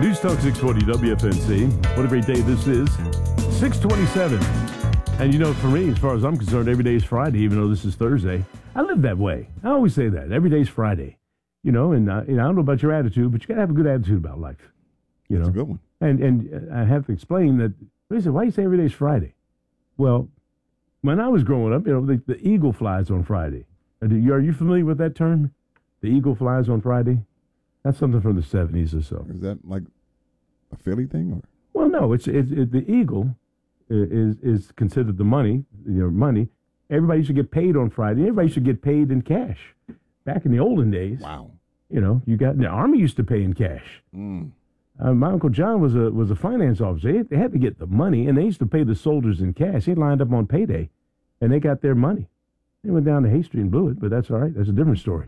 News Talk 640 WFNC. What a great day this is. 627. And you know, for me, as far as I'm concerned, every day is Friday, even though this is Thursday. I live that way. I always say that. Every day's Friday. You know, and I don't know about your attitude, but you got to have a good attitude about life. You know? That's a good one. And I have to explain that. They said, why do you say every day's Friday? Well, when I was growing up, you know, the eagle flies on Friday. Are you familiar with that term? The eagle flies on Friday? That's something from the 70s or so. Is that like a Philly thing? Or? Well, no, it's the eagle is considered the money, money. Everybody should get paid on Friday. Everybody should get paid in cash. Back in the olden days. Wow. You know, the Army used to pay in cash. Mm. My Uncle John was a finance officer. They had to get the money, and they used to pay the soldiers in cash. They lined up on payday, and they got their money. They went down to Hay Street and blew it, but that's all right. That's a different story.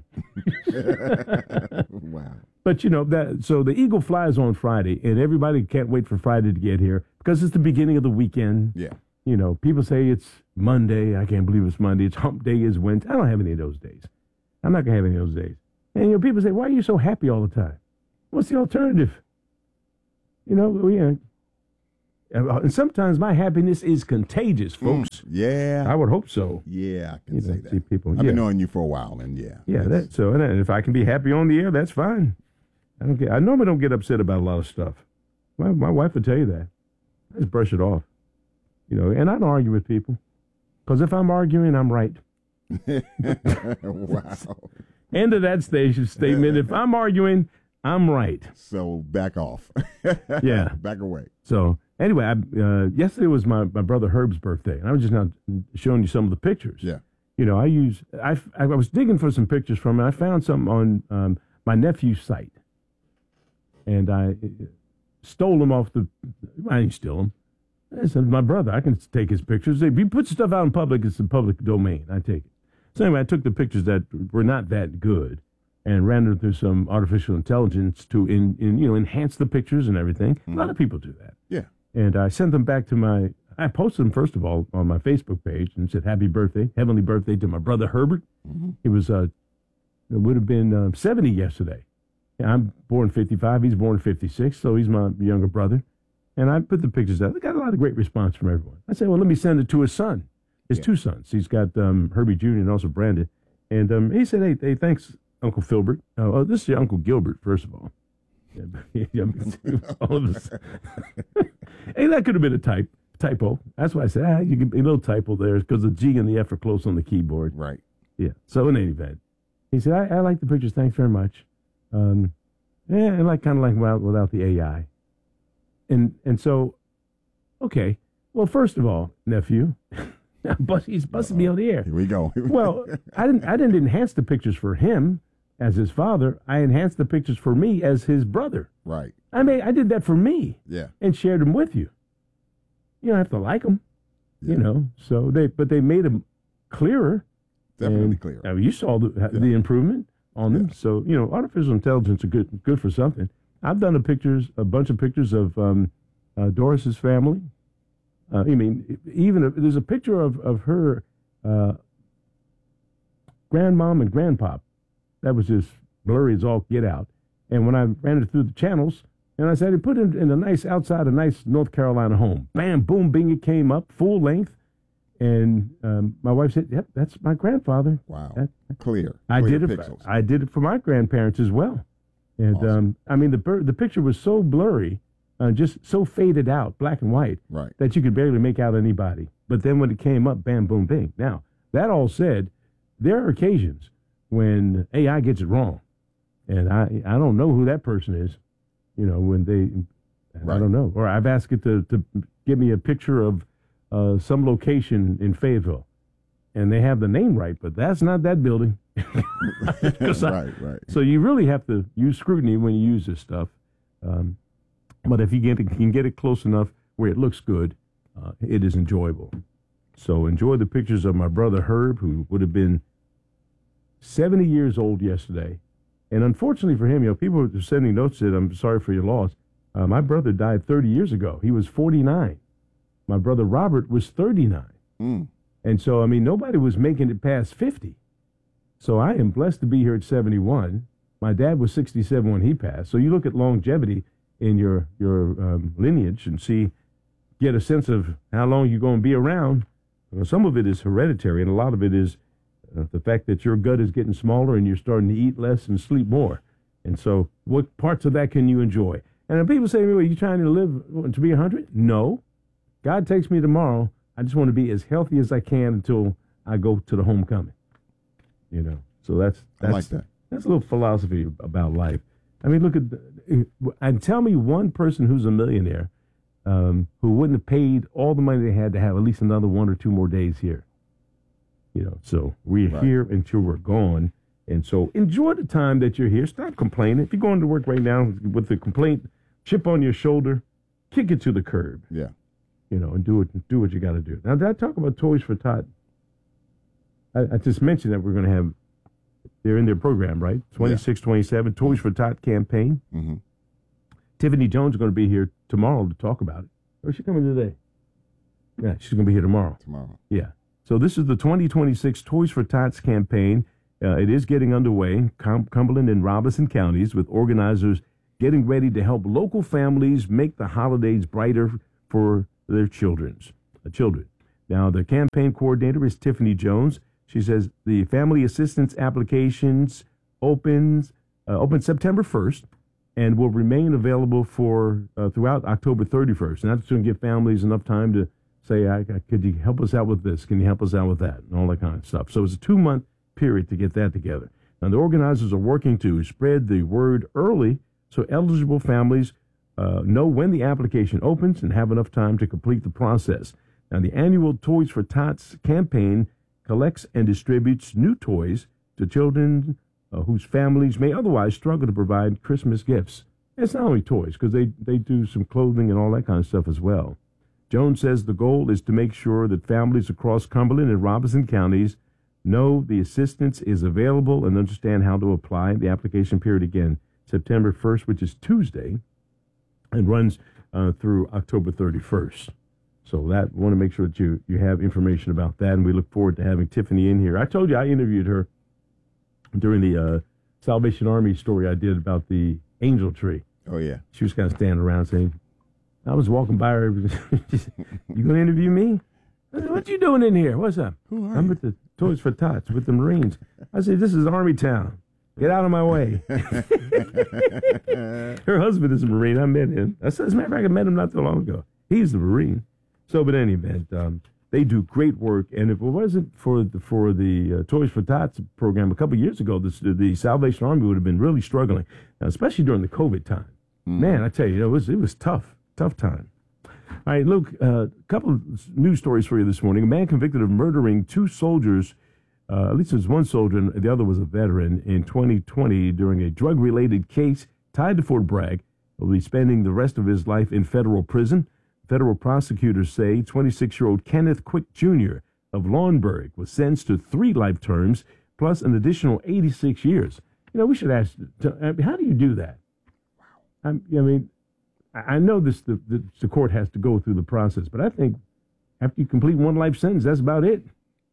Wow. But, you know, so the eagle flies on Friday, and everybody can't wait for Friday to get here because it's the beginning of the weekend. Yeah. You know, people say it's Monday. I can't believe it's Monday. It's hump day is Wednesday. I don't have any of those days. I'm not going to have any of those days. And, you know, people say, why are you so happy all the time? What's the alternative? You know, and sometimes my happiness is contagious, folks. Yeah. I would hope so. Yeah, I can say that. See people, I've been knowing you for a while, and yeah. Yeah, and if I can be happy on the air, that's fine. I don't get. I normally don't get upset about a lot of stuff. My wife would tell you that. I just brush it off. You know, and I don't argue with people. Because if I'm arguing, I'm right. Wow. End of that statement. If I'm arguing, I'm right. So back off. Yeah. Back away. So anyway, yesterday was my brother Herb's birthday, and I was just now showing you some of the pictures. Yeah. You know, I was digging for some pictures from it. I found some on my nephew's site, and I stole them off I didn't steal them. I said, my brother, I can take his pictures. If you put stuff out in public, it's a public domain. I take it. So anyway, I took the pictures that were not that good and ran them through some artificial intelligence to enhance the pictures and everything. Mm-hmm. A lot of people do that. Yeah. And I sent them back to I posted them first of all on my Facebook page and said, happy birthday, heavenly birthday to my brother Herbert. Mm-hmm. He was, it would have been 70 yesterday. I'm born 55, he's born 56, so he's my younger brother. And I put the pictures out. I got a lot of great response from everyone. I said, well, let me send it to his son. His two sons. He's got Herbie Jr. and also Brandon. And he said, hey, thanks, Uncle Filbert. Oh, this is your Uncle Gilbert, first of all. All of us. Hey, that could have been a typo. That's why I said, you can a little typo there because the G and the F are close on the keyboard. Right. Yeah. So in any event, he said, I like the pictures. Thanks very much. I like without the AI. And so, okay. Well, first of all, nephew, he's busting me on the air. Here we go. Well, I didn't enhance the pictures for him as his father. I enhanced the pictures for me as his brother. Right. I did that for me. Yeah. And shared them with you. You don't have to like them. Yeah. You know. So they made them clearer. Definitely clearer. You saw the improvement on them. So artificial intelligence are good for something. I've done a bunch of pictures of Doris's family. There's a picture of her grandmom and grandpop. That was just blurry as all get out. And when I ran it through the channels, and I said, put it in a nice North Carolina home. Bam, boom, bing, it came up, full length. And my wife said, yep, that's my grandfather. Wow. Clear I did it. Pixels. I did it for my grandparents as well. And awesome. The picture was so blurry, just so faded out, black and white, right, that you could barely make out anybody. But then when it came up, bam, boom, bing. Now, that all said, there are occasions when AI gets it wrong. And I don't know who that person is, when I don't know. Or I've asked it to give me a picture of some location in Fayetteville. And they have the name right, but that's not that building. Right. So you really have to use scrutiny when you use this stuff. But if you can get it close enough where it looks good, it is enjoyable. So enjoy the pictures of my brother Herb, who would have been 70 years old yesterday. And unfortunately for him, people were sending notes that I'm sorry for your loss. My brother died 30 years ago. He was 49. My brother Robert was 39. Mm. And so, nobody was making it past 50. So I am blessed to be here at 71. My dad was 67 when he passed. So you look at longevity in your lineage and get a sense of how long you're going to be around. Some of it is hereditary, and a lot of it is the fact that your gut is getting smaller and you're starting to eat less and sleep more. And so what parts of that can you enjoy? And when people say, well, are you trying to live to be 100? No. God takes me tomorrow. I just want to be as healthy as I can until I go to the homecoming. So that's I like that. That's a little philosophy about life. I mean, look and tell me one person who's a millionaire who wouldn't have paid all the money they had to have at least another 1 or 2 more days here. So we're here until we're gone. And so enjoy the time that you're here. Stop complaining. If you're going to work right now with the complaint, chip on your shoulder, kick it to the curb. Yeah. And do what you got to do. Now, did I talk about Toys for Tot? I just mentioned that we're going to have, they're in their program, right? 26, 27, Toys for Tot campaign. Mm-hmm. Tiffany Jones is going to be here tomorrow to talk about it. Or is she coming today? Yeah, she's going to be here tomorrow. Yeah. So this is the 2026 Toys for Tots campaign. It is getting underway, Cumberland and Robeson counties, with organizers getting ready to help local families make the holidays brighter for their children. Now, the campaign coordinator is Tiffany Jones. She says the family assistance applications open September 1st and will remain available for throughout October 31st. And that's going to give families enough time to say, could you help us out with this? Can you help us out with that? And all that kind of stuff. So it's a 2-month period to get that together. Now, the organizers are working to spread the word early so eligible families know when the application opens and have enough time to complete the process. Now, the annual Toys for Tots campaign collects and distributes new toys to children whose families may otherwise struggle to provide Christmas gifts. It's not only toys, because they do some clothing and all that kind of stuff as well. Jones says the goal is to make sure that families across Cumberland and Robeson counties know the assistance is available and understand how to apply. The application period, again, September 1st, which is Tuesday, and runs through October 31st. So that, want to make sure that you have information about that, and we look forward to having Tiffany in here. I told you I interviewed her during the Salvation Army story I did about the angel tree. Oh, yeah. She was kind of standing around saying, I was walking by her. You going to interview me? I said, what you doing in here? What's up? I'm with the Toys for Tots with the Marines. I said, this is Army Town. Get out of my way. Her husband is a Marine. I met him. As a matter of fact, I met him not too long ago. He's the Marine. So, but in any event, they do great work. And if it wasn't for the Toys for Tots program a couple of years ago, the Salvation Army would have been really struggling, especially during the COVID time. Man, I tell you, it was tough time. All right, Luke, a couple of news stories for you this morning. A man convicted of murdering 2 soldiers, at least there's one soldier, and the other was a veteran, in 2020 during a drug-related case tied to Fort Bragg. Will be spending the rest of his life in federal prison. Federal prosecutors say 26-year-old Kenneth Quick Jr. of Lauenburg was sentenced to 3 life terms plus an additional 86 years. We should ask, how do you do that? Wow. I know the court has to go through the process, but I think after you complete 1 life sentence, that's about it.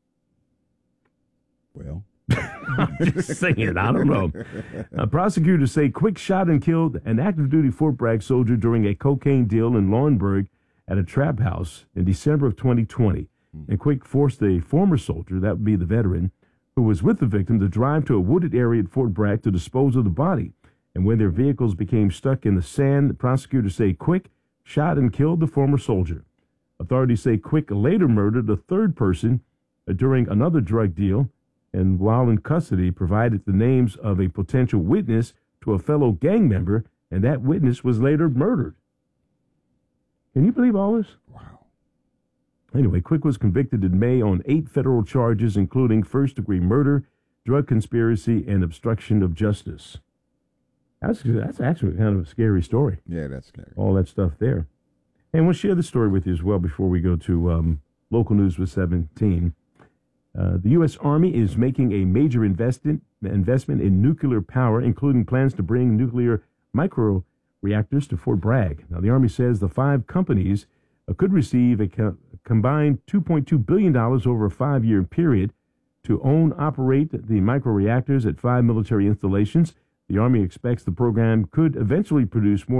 Well, I'm just saying, I don't know. Prosecutors say Quick shot and killed an active duty Fort Bragg soldier during a cocaine deal in Lauenburg at a trap house in December of 2020. And Quick forced a former soldier, that would be the veteran, who was with the victim, to drive to a wooded area at Fort Bragg to dispose of the body. And when their vehicles became stuck in the sand, the prosecutors say Quick shot and killed the former soldier. Authorities say Quick later murdered a 3rd person during another drug deal, and while in custody, provided the names of a potential witness to a fellow gang member, and that witness was later murdered. Can you believe all this? Wow. Anyway, Quick was convicted in May on 8 federal charges, including first-degree murder, drug conspiracy, and obstruction of justice. That's actually kind of a scary story. Yeah, that's scary. All that stuff there. And we'll share the story with you as well before we go to local news with 17. The U.S. Army is making a major investment in nuclear power, including plans to bring nuclear micro-reactors to Fort Bragg. Now, the Army says the 5 companies could receive a combined $2.2 billion over a 5-year period to operate the micro-reactors at 5 military installations. The Army expects the program could eventually produce more than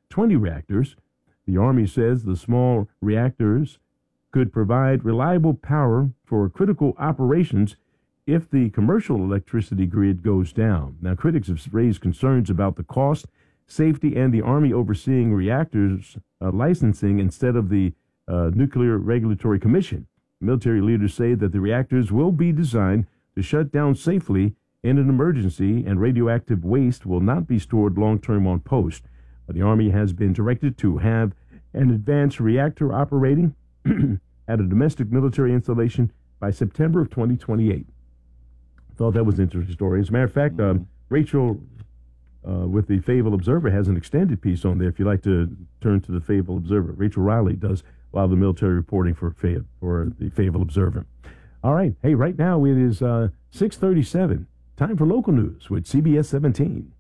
20 reactors. The Army says the small reactors could provide reliable power for critical operations if the commercial electricity grid goes down. Now, critics have raised concerns about the cost, safety, and the Army overseeing reactors licensing instead of the Nuclear Regulatory Commission. Military leaders say that the reactors will be designed to shut down safely in an emergency, and radioactive waste will not be stored long-term on post. The Army has been directed to have an advanced reactor operating at a domestic military installation by September of 2028. Thought that was an interesting story. As a matter of fact, Rachel with the Fayetteville Observer has an extended piece on there if you'd like to turn to the Fayetteville Observer. Rachel Riley does a lot of the military reporting for the Fayetteville Observer. All right. Hey, right now it is 6:37. Time for local news with CBS 17.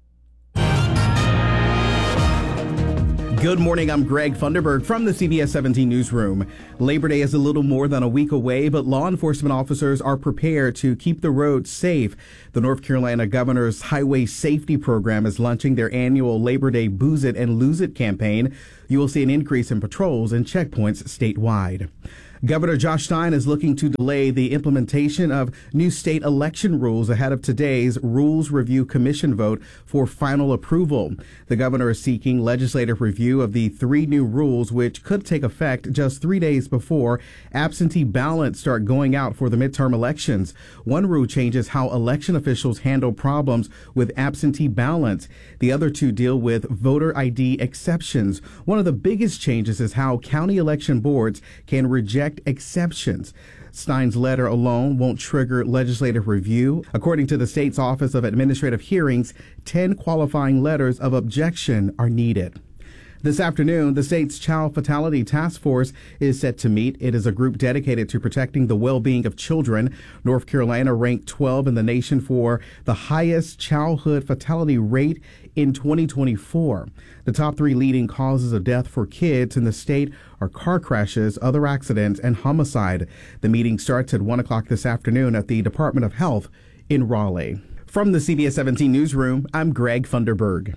Good morning, I'm Greg Funderburg from the CBS 17 newsroom. Labor Day is a little more than a week away, but law enforcement officers are prepared to keep the roads safe. The North Carolina Governor's Highway Safety Program is launching their annual Labor Day Booze It and Lose It campaign. You will see an increase in patrols and checkpoints statewide. Governor Josh Stein is looking to delay the implementation of new state election rules ahead of today's Rules Review Commission vote for final approval. The governor is seeking legislative review of the 3 new rules, which could take effect just 3 days before absentee ballots start going out for the midterm elections. One rule changes how election officials handle problems with absentee ballots. The other 2 deal with voter ID exceptions. One of the biggest changes is how county election boards can reject exceptions. Stein's letter alone won't trigger legislative review. According to the state's Office of Administrative Hearings, 10 qualifying letters of objection are needed. This afternoon, the state's Child Fatality Task Force is set to meet. It is a group dedicated to protecting the well-being of children. North Carolina ranked 12 in the nation for the highest childhood fatality rate in 2024. The top 3 leading causes of death for kids in the state are car crashes, other accidents, and homicide. The meeting starts at 1 o'clock this afternoon at the Department of Health in Raleigh. From the CBS 17 newsroom, I'm Greg Funderburg.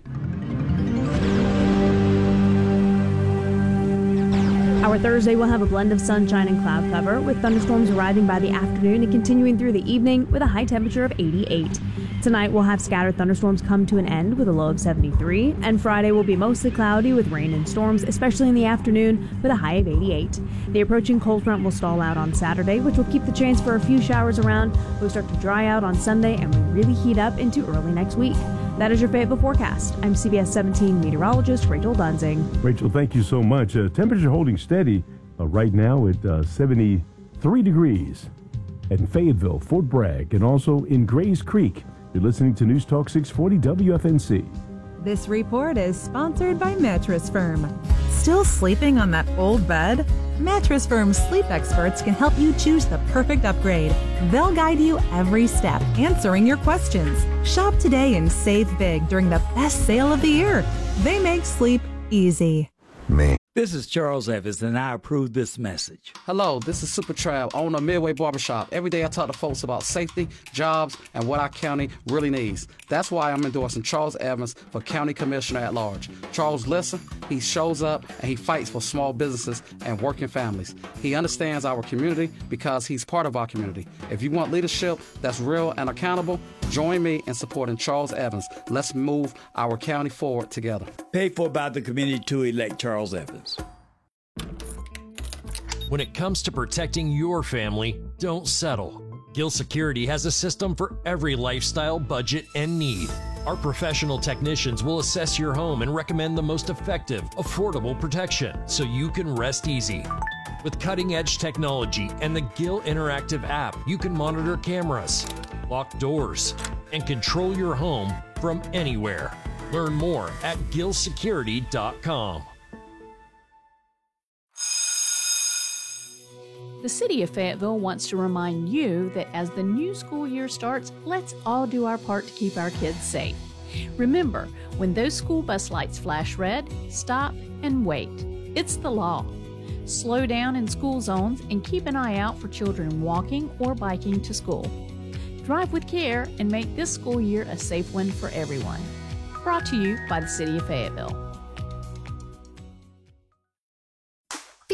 Our Thursday will have a blend of sunshine and cloud cover, with thunderstorms arriving by the afternoon and continuing through the evening with a high temperature of 88. Tonight we'll have scattered thunderstorms come to an end with a low of 73, and Friday will be mostly cloudy with rain and storms, especially in the afternoon, with a high of 88. The approaching cold front will stall out on Saturday, which will keep the chance for a few showers around. We'll start to dry out on Sunday and will really heat up into early next week. That is your Fayetteville forecast. I'm CBS 17 meteorologist Rachel Dunsing. Rachel, thank you so much. Temperature holding steady right now at 73 degrees in Fayetteville, Fort Bragg, and also in Grays Creek. You're listening to News Talk 640 WFNC. This report is sponsored by Mattress Firm. Still sleeping on that old bed? Mattress Firm's sleep experts can help you choose the perfect upgrade. They'll guide you every step, answering your questions. Shop today and save big during the best sale of the year. They make sleep easy. Me. This is Charles Evans, and I approve this message. Hello, this is Super Trav, owner of Midway Barbershop. Every day I talk to folks about safety, jobs, and what our county really needs. That's why I'm endorsing Charles Evans for County Commissioner at Large. Charles listens, he shows up, and he fights for small businesses and working families. He understands our community because he's part of our community. If you want leadership that's real and accountable, join me in supporting Charles Evans. Let's move our county forward together. Paid for by the community to elect Charles Evans. When it comes to protecting your family, don't settle. Gill Security has a system for every lifestyle, budget, and need. Our professional technicians will assess your home and recommend the most effective, affordable protection so you can rest easy. With cutting-edge technology and the Gill Interactive app, you can monitor cameras, lock doors, and control your home from anywhere. Learn more at gillsecurity.com. The City of Fayetteville wants to remind you that as the new school year starts, let's all do our part to keep our kids safe. Remember, when those school bus lights flash red, stop and wait. It's the law. Slow down in school zones and keep an eye out for children walking or biking to school. Drive with care and make this school year a safe one for everyone. Brought to you by the City of Fayetteville.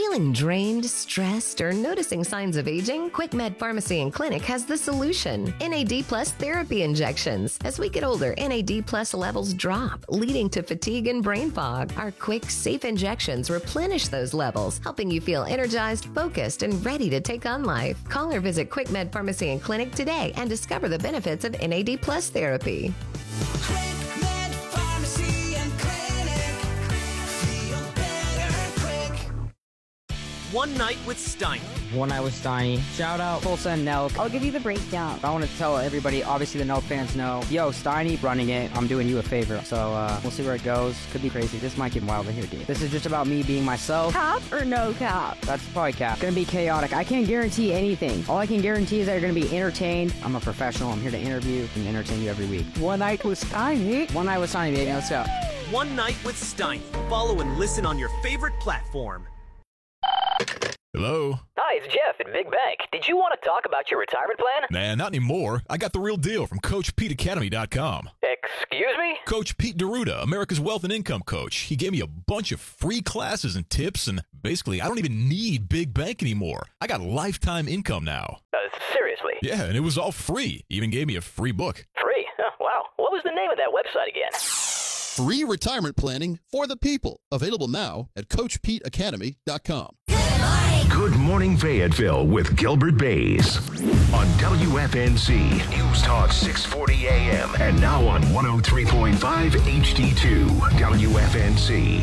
Feeling drained, stressed, or noticing signs of aging? QuickMed Pharmacy and Clinic has the solution. NAD Plus therapy injections. As we get older, NAD Plus levels drop, leading to fatigue and brain fog. Our quick, safe injections replenish those levels, helping you feel energized, focused, and ready to take on life. Call or visit QuickMed Pharmacy and Clinic today and discover the benefits of NAD Plus therapy. QuickMed Pharmacy and Clinic. Feel better quick. One Night with Steiny. One Night with Steiny. Shout out Tulsa and Nelk. I'll give you the breakdown. I want to tell everybody, obviously the Nelk fans know, yo, Steiny running it, I'm doing you a favor. So we'll see where it goes. Could be crazy. This might get wild in here, dude. This is just about me being myself. Cap or no cap? That's probably cap. Gonna be chaotic. I can't guarantee anything. All I can guarantee is that you're gonna be entertained. I'm a professional. I'm here to interview and entertain you every week. One Night with Steiny. One Night with Steiny, baby. Let's go. One Night with Steiny. Follow and listen on your favorite platform. Hello? Hi, it's Jeff at Big Bank. Did you want to talk about your retirement plan? Nah, not anymore. I got the real deal from CoachPeteAcademy.com. Excuse me? Coach Pete D'Arruda, America's Wealth and Income Coach. He gave me a bunch of free classes and tips, and basically, I don't even need Big Bank anymore. I got lifetime income now. Seriously? Yeah, and it was all free. He even gave me a free book. Free? Oh, wow. What was the name of that website again? Free retirement planning for the people. Available now at CoachPeteAcademy.com. Good Morning Fayetteville with Gilbert Bays on WFNZ News Talk 640 AM and now on 103.5 HD2 WFNZ.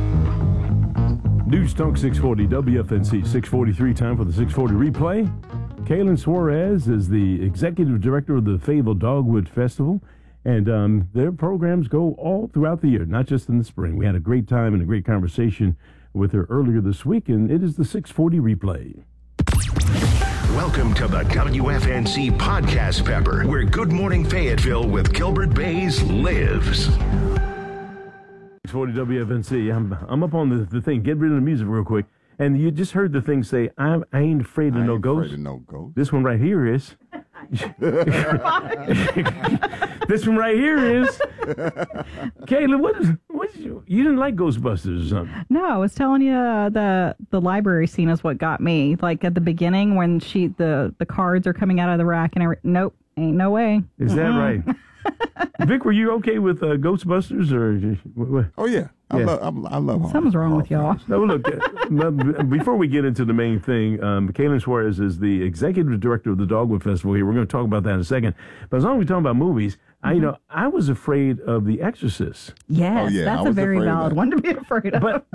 News Talk 640 WFNZ 643. Time for the 640 replay. Kaylin Suarez is the executive director of the Fayetteville Dogwood Festival. And their programs go all throughout the year, not just in the spring. We had a great time and a great conversation with her earlier this week, and it is the 640 replay. Welcome to the WFNZ Podcast Pepper, where Good Morning Fayetteville with Gilbert Bays lives. 640 WFNZ. I'm up on the thing. Get rid of the music real quick. And you just heard the thing say, I ain't afraid of no ghosts. This one right here is. This one right here is. Kayla, what you didn't like Ghostbusters or something? No, I was telling you the library scene is what got me. Like at the beginning when the cards are coming out of the rack and nope, ain't no way. Is that right? Vic, were you okay with Ghostbusters or? Oh yeah. I love Something's wrong with y'all. No, look, before we get into the main thing, Kaylin Suarez is the executive director of the Dogwood Festival here. We're going to talk about that in a second. But as long as we're talking about movies, I was afraid of The Exorcist. Yes, that's a very valid one to be afraid of. But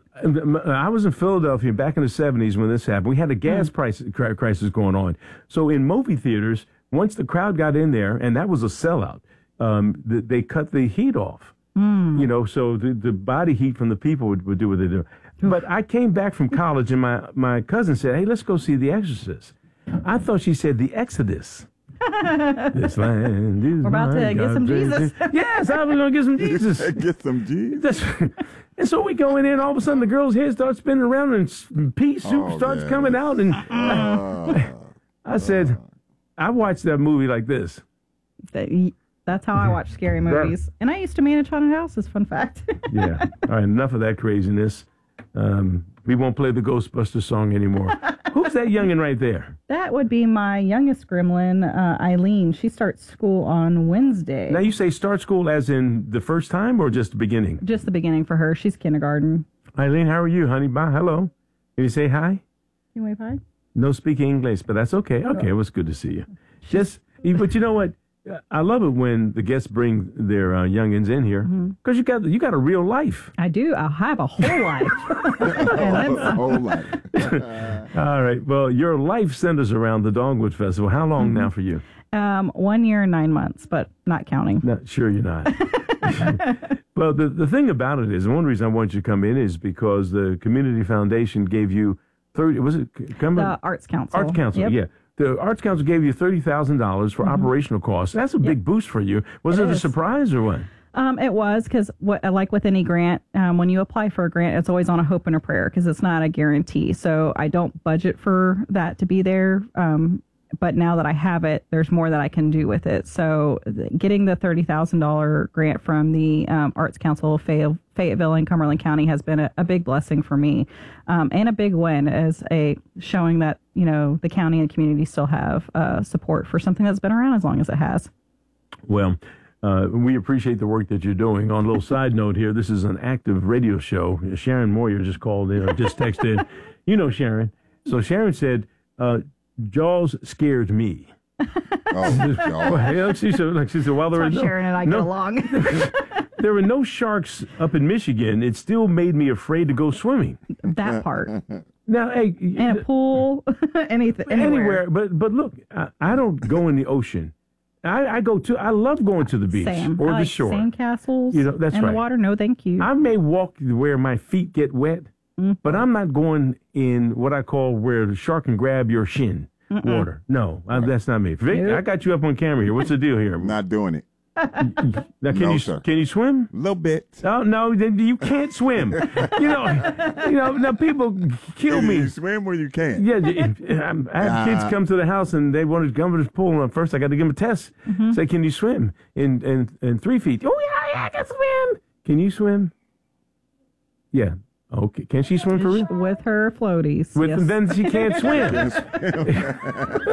I was in Philadelphia back in the 70s when this happened. We had a gas crisis going on. So in movie theaters, once the crowd got in there, and that was a sellout, they cut the heat off. You know, so the body heat from the people would do what they do. But I came back from college, and my cousin said, hey, let's go see The Exorcist. I thought she said The Exodus. This land is We're about to get some Jesus. Yes, I was going to get some Jesus. Get some Jesus. And so we go in there, and all of a sudden the girl's head starts spinning around, and pea soup starts coming out. And I said, I watched that movie like this. That's how I watch scary movies. And I used to manage haunted houses, fun fact. Yeah. All right, enough of that craziness. We won't play the Ghostbusters song anymore. Who's that youngin' right there? That would be my youngest gremlin, Eileen. She starts school on Wednesday. Now, you say start school as in the first time or just the beginning? Just the beginning for her. She's kindergarten. Eileen, how are you, honey? Bye. Hello. Can you say hi? You wave hi? No speaking English, but that's okay. Okay, it was good to see you. But you know what? I love it when the guests bring their youngins in here because you got a real life. I do. I have a whole life. A whole life. All right. Well, your life centers around the Dogwood Festival. How long now for you? 1 year and 9 months, but not counting. No, sure you're not. Well, the thing about it is, and one reason I want you to come in is because the Community Foundation gave you the Arts Council. Arts Council, yeah. The Arts Council gave you $30,000 for operational costs. That's a big boost for you. Was it a surprise or what? It was because, like with any grant, when you apply for a grant, it's always on a hope and a prayer because it's not a guarantee. So I don't budget for that to be there But now that I have it, there's more that I can do with it. So getting the $30,000 grant from the Arts Council of Fayetteville and Cumberland County has been a big blessing for me, and a big win as showing that, the county and the community still have support for something that's been around as long as it has. Well, we appreciate the work that you're doing. On a little side note here, this is an active radio show. Sharon Moyer just called in or just texted. Sharon. So Sharon said, Jaws scared me. She said, while there were Sharon and I get along. There were no sharks up in Michigan. It still made me afraid to go swimming. That part. Now, hey, in a pool, anything, anywhere. But look, I don't go in the ocean. I love going to the beach or the shore. Sandcastles. That's in right. the water. No, thank you. I may walk where my feet get wet. But I'm not going in what I call where the shark can grab your shin water. No, that's not me. Vic, I got you up on camera here. What's the deal here? I'm not doing it. Now, can you swim? A little bit. Oh no, then you can't swim. Now people kill me. You swim where you can. Yeah, I have kids come to the house and they wanted to come to the pool. And first, I got to give them a test. Say, can you swim in 3 feet? Oh yeah, I can swim. Can you swim? Yeah. Okay. Can she swim for real? With her floaties. Then she can't swim.